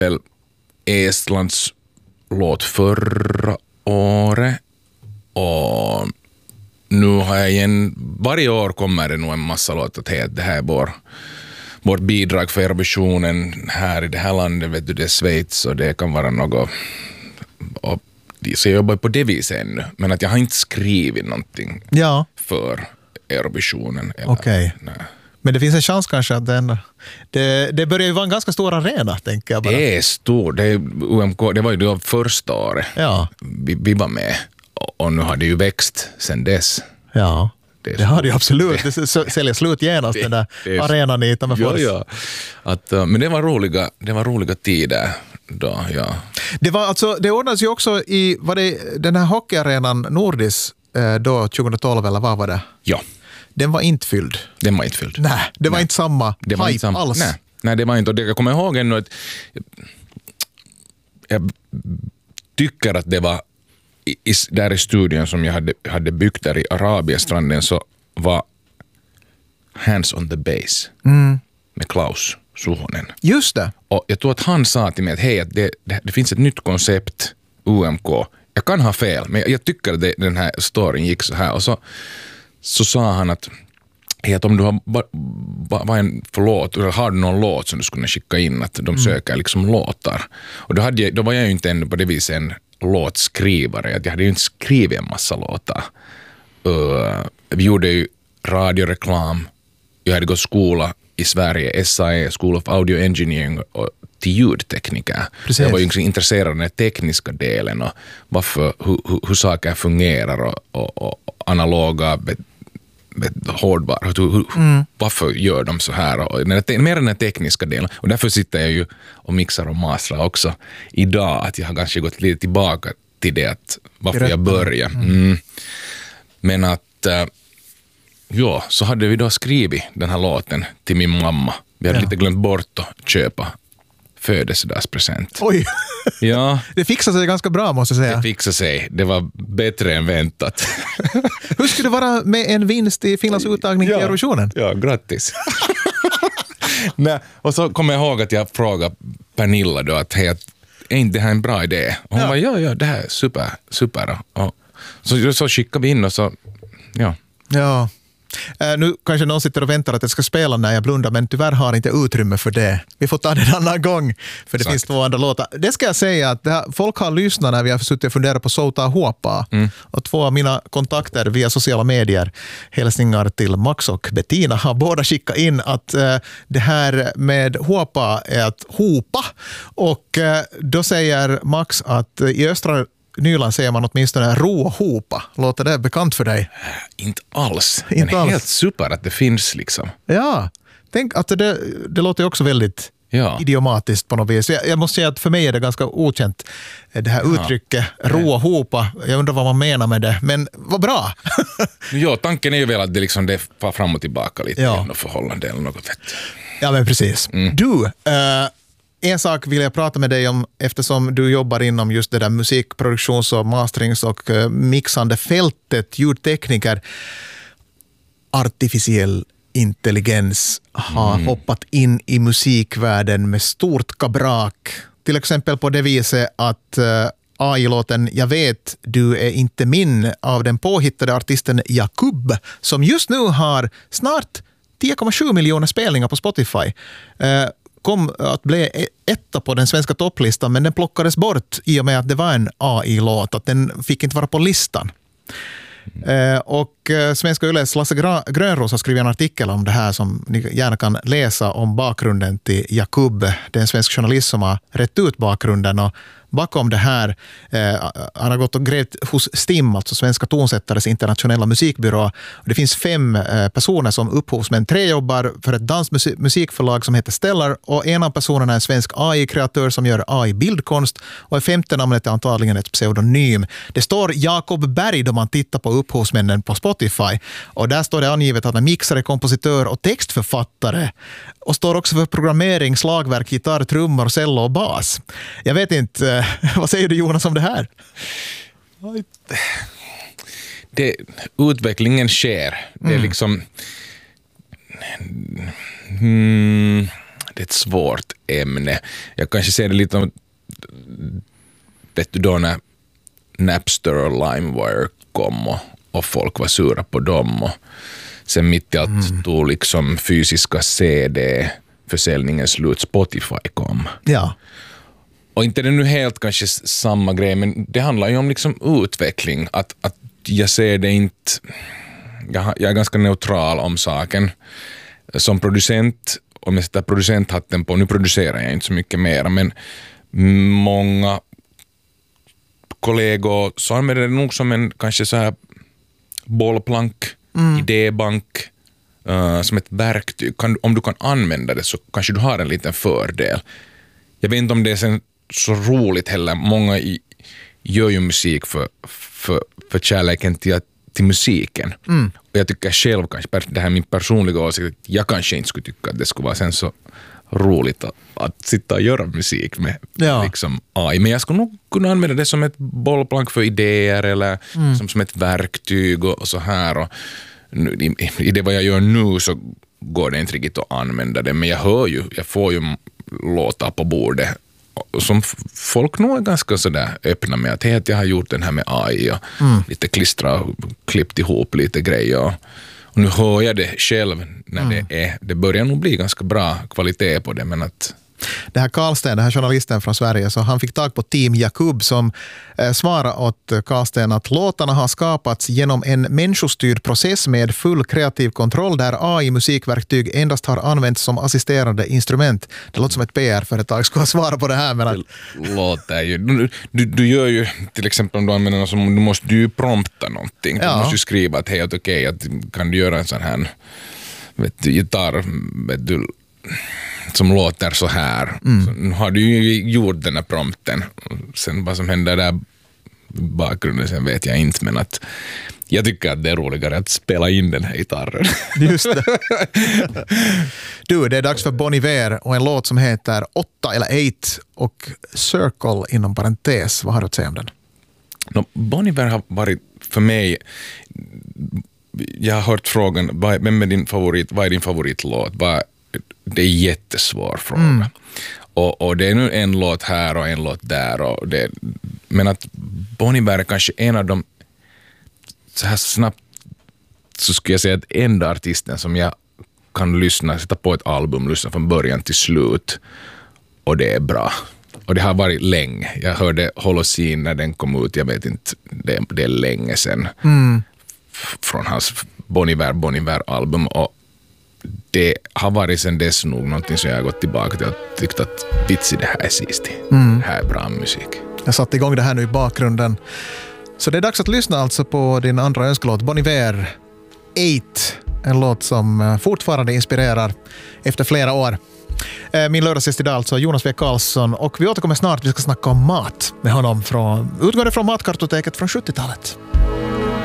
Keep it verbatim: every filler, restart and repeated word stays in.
Estlands låt förra året och nu har jag igen, varje år kommer det nog en massa låtar till att det här är vår, vårt bidrag för Eurovisionen här i det här landet, vet du, det är Schweiz och det kan vara något, och så jag jobbar på det viset ännu, men att jag har inte skrivit någonting ja. för Eurovisionen. Okej. Okay. Men det finns en chans kanske att den, det, det börjar ju vara en ganska stor arena, tänker jag bara. Det är stor, det, är U M K, det var ju det första året ja. vi, vi var med. Och nu har det ju växt sen dess. Ja, det, det har det ju absolut. Det säljer slut genast, det, den där det, arenan i Tammerfors. Ja, ja. Att, men det var roliga, det var roliga tider då, ja. Det var alltså, det ordnades ju också i, var det den här hockeyarenan Nordis då tjugohundratolv eller vad var det? Ja. Den var inte fylld. Den var inte fylld. Nej, det var Nej. inte samma det var hype inte samma, alls. Nej. nej, det var inte. Och det, jag kommer ihåg ännu att jag tycker att det var I, där i studion som jag hade, hade byggt där i Arabiestranden så var Hands on the Bass mm. med Klaus Suhonen. Just det. Och jag tror att han sa till mig att hej, att det, det, det finns ett nytt koncept, U M K. Jag kan ha fel, men jag tycker att det, den här storyn gick så här. Och så, så sa han att, hej, att om du har ba, ba, ba en förlåt, eller har du någon låt som du skulle skicka in, att de mm. söker liksom låtar. Och då, hade jag, då var jag ju inte ännu på det viset en låtskrivare, att jag hade ju inte skrivit en massa låtar. Uh, vi gjorde ju radioreklam, jag hade gått skola i Sverige, S A E, School of Audio Engineering, och till ljudtekniker. Precis. Jag var ju intresserad av den tekniska delen och varför, hur, hur, hur saker fungerar och, och, och analoga hårdvara, mm. varför gör de så här, och mer den tekniska delen, och därför sitter jag ju och mixar och mastrar också idag, att jag har kanske gått lite tillbaka till det, att varför jag började. Mm. Men att äh, ja, så hade vi då skrivit den här låten till min mamma. Vi hade ja. lite glömt bort att köpa födelsedagspresent. Oj! Ja. Det fixade sig ganska bra, måste jag säga. Det fixade sig. Det var bättre än väntat. Hur skulle det vara med en vinst i Finlands uttagning ja. i Eurovisionen? Ja, grattis. Nej, och så kommer jag ihåg att jag frågade Pernilla då att hej, är inte det här en bra idé? Och hon ja. var, ja, ja, det här är super, super. Och så, så skickade vi in och så, ja. Ja. Uh, nu kanske någon sitter och väntar att jag ska spela när jag blundar, men tyvärr har inte utrymme för det. Vi får ta det en annan gång, för det Exakt. finns två andra låtar. Det ska jag säga att det här, folk har lyssnat när vi har suttit och funderat på Souta Huopa. Mm. Och två av mina kontakter via sociala medier, hälsningar till Max och Bettina, har båda skickat in att uh, det här med Huopa är att hopa. Och uh, då säger Max att uh, i östra Nyland säger man åtminstone ro och hopa. Låter det bekant för dig? Inte alls. Inte men alls. Helt super att det finns liksom. Ja, tänk att det, det låter också väldigt ja. idiomatiskt på något vis. Jag, jag måste säga att för mig är det ganska okänt, det här ja. uttrycket ro och hopa. Jag undrar vad man menar med det, men vad bra! Ja, tanken är ju väl att det, liksom, det far fram och tillbaka lite ja. i något förhållande eller något fett. Ja, men precis. Mm. Du, uh, en sak vill jag prata med dig om, eftersom du jobbar inom just det där musikproduktions- och masterings- och uh, mixande fältet, ljudtekniker. Artificiell intelligens har mm. hoppat in i musikvärlden med stort kabrak. Till exempel på det viset att uh, A I-låten Jag vet du är inte min av den påhittade artisten Jakub, som just nu har snart tio komma sju miljoner spelningar på Spotify. Uh, kom att bli etta på den svenska topplistan, men den plockades bort i och med att det var en A I-låt, att den fick inte vara på listan. Mm. Eh, och eh, Svenska Yles Lasse Gra- Grönros har skrivit en artikel om det här som ni gärna kan läsa om bakgrunden till Jakub. Det är en svensk journalist som har rätt ut bakgrunden, och bakom det här, eh, han har gått och grävt hos STIM, alltså Svenska tonsättares internationella musikbyrå. Det finns fem eh, personer som upphovsmän. Tre jobbar för ett dansmusikförlag som heter Stellar, och en av personerna är en svensk A I-kreatör som gör A I-bildkonst, och i femte namnet är antagligen ett pseudonym. Det står Jakob Berg då man tittar på upphovsmännen på Spotify, och där står det angivet att han är mixare, kompositör och textförfattare, och står också för programmering, slagverk, gitarr, trummor, cello och bas. Jag vet inte, vad säger du Jonas om det här? Det, utvecklingen sker. Det är mm. liksom... Hmm, det är ett svårt ämne. Jag kanske ser det lite om, vet du då när Napster och LimeWire kom och, och folk var sura på dem och sen mitt i allt mm. tog liksom fysiska C D-försäljningen slut, Spotify kom. Ja. Och inte det nu helt kanske samma grej, men det handlar ju om liksom utveckling. Att, att jag ser det inte... Jag, jag är ganska neutral om saken. Som producent, om jag sätter producenthatten på, nu producerar jag inte så mycket mer, men många kollegor så använder det nog som en kanske så här bollplank, mm. idébank, uh, som ett verktyg. Kan, om du kan använda det så kanske du har en liten fördel. Jag vet inte om det är sen så roligt heller. Många i, gör ju musik för, för, för kärleken till, till musiken. Mm. Och jag tycker själv, kanske, det här är min personliga åsikt, att jag kanske inte skulle tycka att det skulle vara sen så roligt att, att sitta och göra musik med ja. liksom A I. Men jag skulle nog kunna använda det som ett bollplank för idéer eller mm. som, som ett verktyg och, och så här. Och nu, i, I det vad jag gör nu så går det inte riktigt att använda det, men jag hör ju, jag får ju låtar på bordet som folk nog är ganska sådär öppna med att, att jag har gjort den här med A I och mm. lite klistra och klippt ihop lite grejer och, och nu hör jag det själv när mm. det är, det börjar nog bli ganska bra kvalitet på det, men att det här Karlsten, den här journalisten från Sverige, så han fick tag på Team Jakub som eh, svarade åt Karlsten att låtarna har skapats genom en människostyrd process med full kreativ kontroll där A I-musikverktyg endast har använts som assisterande instrument. Det låter som ett P R-företag skulle svara på det här. Men att... Det låter ju. Du, du, du gör ju till exempel om du använder något som du måste du prompta någonting. Ja. Du måste ju skriva att helt okej, okay, att kan du göra en sån här vet du, gitarr, vet du, som låter så här. Mm. Så nu har du ju gjort den här prompten. Sen vad som händer där bakgrunden sen vet jag inte, men att jag tycker att det är roligare att spela in den här gitarren. Just det. Du, det är dags för Bon Iver och en låt som heter åtta eller eight och Circle inom parentes. Vad har du att säga om den? No, Bon Iver har varit för mig, jag har hört frågan, vem är din favorit, vad är din favoritlåt? Vad Det är en jättesvår fråga. Mm. Och, och det är nu en låt här och en låt där. Och det, men att Bon Iver är kanske en av de, så här snabbt så skulle jag säga att enda artisten som jag kan lyssna, sätta på ett album, lyssna från början till slut. Och det är bra. Och det har varit länge. Jag hörde Holocene när den kom ut, jag vet inte, det, det är länge sedan. Mm. Från hans Bon Iver, Bon Iver-album. Och det har varit sen dess nog någonting som jag har gått tillbaka till och tyckt att vitsi, det här är sisti. Mm. Det här är bra musik. Jag satte igång det här nu i bakgrunden. Så det är dags att lyssna alltså på din andra önskelåt, Bon Iver eight. En låt som fortfarande inspirerar efter flera år. Min lördagsgäst idag alltså Jonas W. Karlsson, och vi återkommer snart. Vi ska snacka om mat med honom från, utgående från matkartoteket från sjuttiotalet.